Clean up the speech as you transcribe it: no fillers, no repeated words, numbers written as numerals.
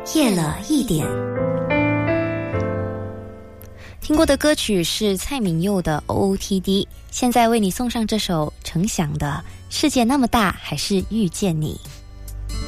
夜了一点。听过的歌曲是蔡旻佑的 OOTD， 现在为你送上这首程响的《世界那么大，还是遇见你》。